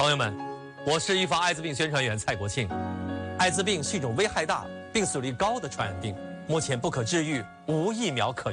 朋友们，我是预防艾滋病宣传员蔡国庆。艾滋病是一种危害大、病死率高的传染病，目前不可治愈，无疫苗可